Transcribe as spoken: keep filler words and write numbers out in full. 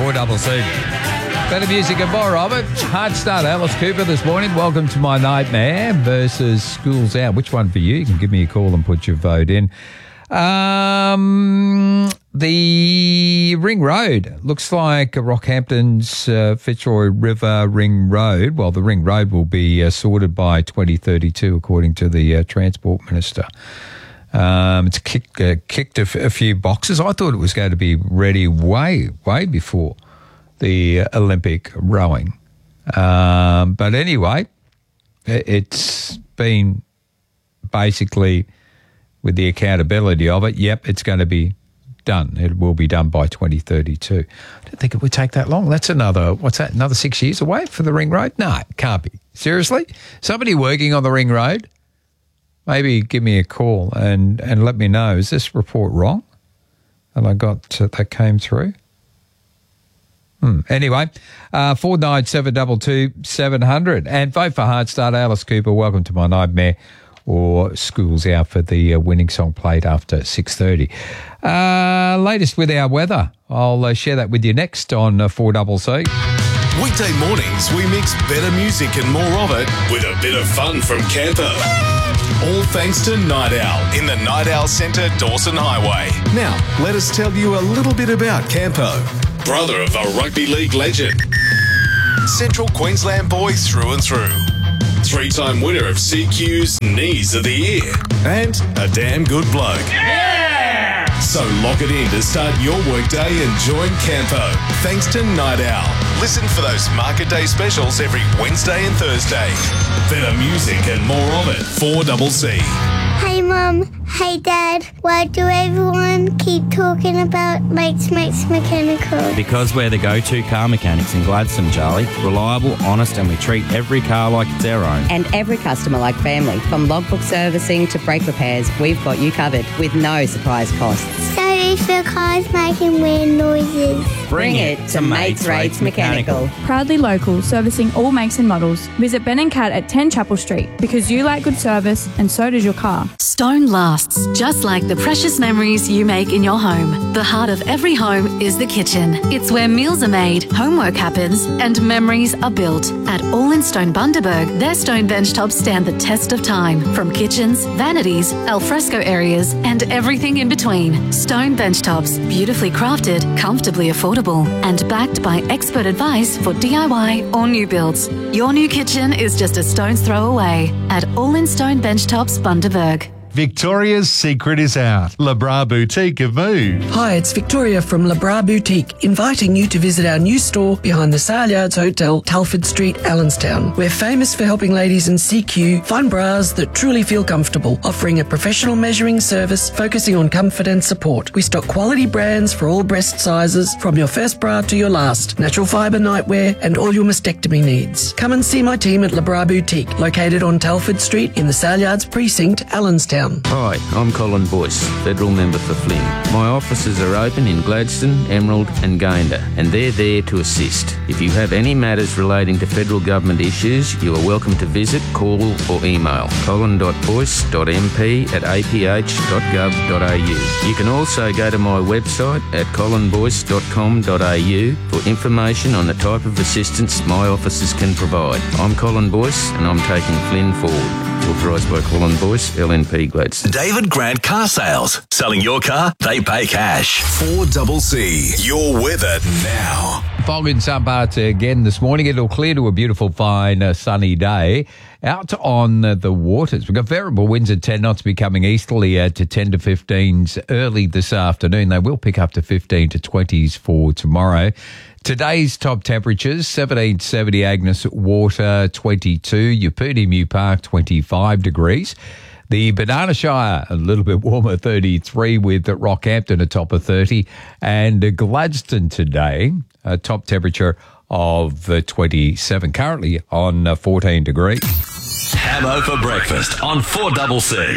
four double C. Better music and more of it. Hard start, Alice Cooper this morning. Welcome to My Nightmare versus Schools Out. Which one for you? You can give me a call and put your vote in. Um, the Ring Road looks like Rockhampton's uh, Fitzroy River Ring Road. Well, the Ring Road will be uh, sorted by twenty thirty-two, according to the uh, Transport Minister. Um, it's kicked, uh, kicked a, f- a few boxes. I thought it was going to be ready way, way before the uh, Olympic rowing. Um, but anyway, it, it's been basically with the accountability of it, yep, it's going to be done. It will be done by twenty thirty-two. I don't think it would take that long. That's another, what's that, another six years away for the Ring Road? No, it can't be. Seriously? Somebody working on the Ring Road? Maybe give me a call and, and let me know. Is this report wrong? And I got, uh, that came through. Hmm. Anyway, uh, four nine seven two two seven hundred. And vote for Hard Start. Alice Cooper, welcome to My Nightmare, or Schools Out for the uh, winning song played after six thirty. Uh, latest with our weather. I'll uh, share that with you next on uh, four double C. Weekday mornings, we mix better music and more of it with a bit of fun from Campo. All thanks to Night Owl in the Night Owl Centre, Dawson Highway. Now, let us tell you a little bit about Campo. Brother of a rugby league legend. Central Queensland boy through and through. Three-time winner of C Q's Knees of the Year. And a damn good bloke. Yeah! So lock it in to start your workday and join Campo. Thanks to Night Owl. Listen for those Market Day specials every Wednesday and Thursday. Better music and more of it. four double C. Hey Mum, hey Dad, why do everyone keep talking about Mates Mates Mechanical? Because we're the go-to car mechanics in Gladstone, Charlie. Reliable, honest, and we treat every car like it's our own. And every customer like family. From logbook servicing to brake repairs, we've got you covered with no surprise costs. So if your car's making weird noises, bring it to Mates Rates Mechanical. Proudly local, servicing all makes and models. Visit Ben and Cat at ten Chapel Street because you like good service and so does your car. Stone lasts, just like the precious memories you make in your home. The heart of every home is the kitchen. It's where meals are made, homework happens, and memories are built. At All in Stone Bundaberg, their stone benchtops stand the test of time. From kitchens, vanities, alfresco areas, and everything in between. Stone benchtops, beautifully crafted, comfortably affordable, and backed by expert advice for D I Y or new builds. Your new kitchen is just a stone's throw away at All in Stone Benchtops Bundaberg. Victoria's secret is out. Le Bras Boutique have moved. Hi, it's Victoria from Le Bras Boutique, inviting you to visit our new store behind the Saleyards Hotel, Telford Street, Allenstown. We're famous for helping ladies in C Q find bras that truly feel comfortable, offering a professional measuring service focusing on comfort and support. We stock quality brands for all breast sizes, from your first bra to your last, natural fibre nightwear, and all your mastectomy needs. Come and see my team at Le Bras Boutique, located on Telford Street in the Saleyards Precinct, Allenstown. Hi, I'm Colin Boyce, Federal Member for Flynn. My offices are open in Gladstone, Emerald and Gayndah, and they're there to assist. If you have any matters relating to federal government issues, you are welcome to visit, call or email colin dot boyce dot m p at a p h dot gov dot a u. You can also go to my website at colin boyce dot com dot a u for information on the type of assistance my offices can provide. I'm Colin Boyce and I'm taking Flynn forward. Authorised by Colin Boyce, L N P Gladstone. David Grant Car Sales. Selling your car, they pay cash. four double C. Your weather now. Fog in some parts again this morning. It'll clear to a beautiful, fine, uh, sunny day. Out on uh, the waters, we've got variable winds at ten knots becoming easterly uh, to ten to fifteens early this afternoon. They will pick up to fifteen to twenties for tomorrow. Today's top temperatures, seventeen to seventy Agnes Water, twenty-two. Yeppooney Mew Park, twenty-five degrees. The Banana Shire, a little bit warmer, thirty-three, with Rockhampton atop of thirty. And Gladstone today, a top temperature of uh, twenty-seven, currently on uh, fourteen degrees. Hamo for breakfast on four double C.